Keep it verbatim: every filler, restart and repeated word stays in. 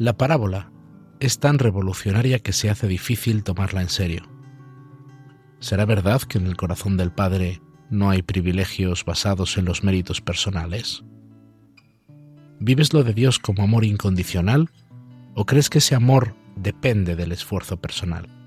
La parábola es tan revolucionaria que se hace difícil tomarla en serio. ¿Será verdad que en el corazón del Padre no hay privilegios basados en los méritos personales? ¿Vives lo de Dios como amor incondicional o crees que ese amor depende del esfuerzo personal?